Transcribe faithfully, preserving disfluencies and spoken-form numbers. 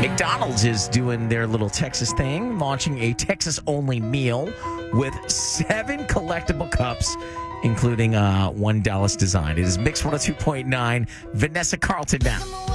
McDonald's is doing their little Texas thing, launching a Texas-only meal with seven collectible cups, including uh, one Dallas design. It is Mix one oh two point nine. Vanessa Carlton now.